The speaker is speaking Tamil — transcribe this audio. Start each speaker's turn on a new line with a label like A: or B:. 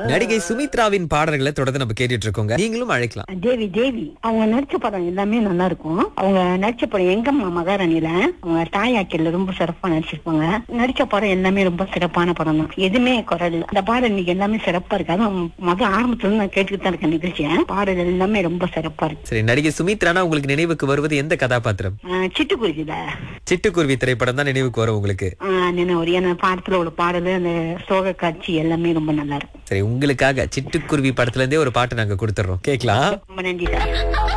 A: நடிகை சுமித்ராவின் பாடல்களை தொடர்ந்து நம்ம கேட்டுட்டு இருக்கோங்க. நீங்களும் அழைக்கலாம்.
B: தேவி தேவி அவங்க நடிச்ச படம் எல்லாமே நல்லா இருக்கும். அவங்க நடிச்ச படம் எங்கம்மா மகாராணியில அவங்க தாயாக்கில ரொம்ப சிறப்பா நடிச்சிருப்பாங்க. நடிச்ச படம் எல்லாமே ரொம்ப சிறப்பான படம் தான். எதுவுமே குரல் இல்ல. அந்த பாடல் இன்னைக்கு எல்லாமே சிறப்பா இருக்கு. அதுவும் ஆரம்பத்துல இருந்து நான் கேட்டுக்கிட்டு தான் இருக்கேன் நிகழ்ச்சியை. பாடல் எல்லாமே ரொம்ப சிறப்பா இருக்கு.
A: சரி, நடிகை சுமித்ரானா உங்களுக்கு நினைவுக்கு வருவது எந்த கதாபாத்திரம்?
B: சிட்டுக்குருவில
A: சிட்டுக்குருவி திரைப்படம் தான் நினைவுக்கு வரும் உங்களுக்கு?
B: ஒரு பாடத்துல ஒரு பாடல், அந்த சோக காட்சி எல்லாமே ரொம்ப நல்லா இருக்கும்.
A: சரி, உங்களுக்காக சிட்டுக்குருவி படத்துல இருந்தே ஒரு பாட்டு நாங்க கொடுத்துறோம், கேக்கலாம்.
B: ரொம்ப நன்றி சார்.